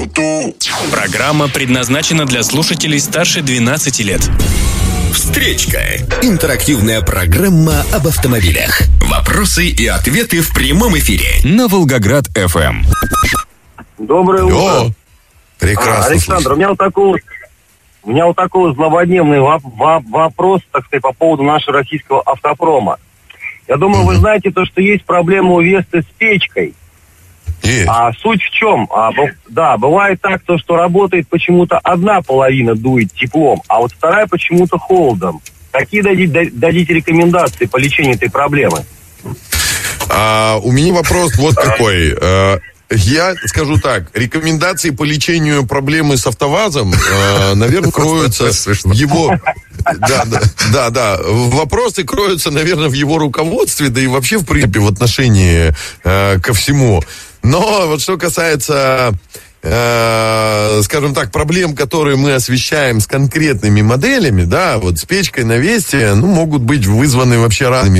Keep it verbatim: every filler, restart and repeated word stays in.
Программа предназначена для слушателей старше двенадцати лет. Встречка. Интерактивная программа об автомобилях. Вопросы и ответы в прямом эфире. На Волгоград эф эм. Доброе утро. О, прекрасно. А, Александр, слушай. у меня вот такой, у меня вот такой злободневный воп- воп- вопрос, так сказать, по поводу нашего российского автопрома. Я думаю, вы знаете то, что есть проблема у Весты с печкой. Есть. А суть в чем? А, б- да, бывает так, то, что работает почему-то одна половина дует теплом, а вот вторая почему-то холодом. Какие дадите, дадите рекомендации по лечению этой проблемы? А, у меня вопрос вот какой. А, я скажу так, рекомендации по лечению проблемы с автовазом, а, наверное, кроются в его... Да, да, да, да. Вопросы кроются, наверное, в его руководстве, да и вообще, в принципе, в отношении э, ко всему. Но вот что касается, э, скажем так, проблем, которые мы освещаем с конкретными моделями, да, вот с печкой на Весте, ну, могут быть вызваны вообще разными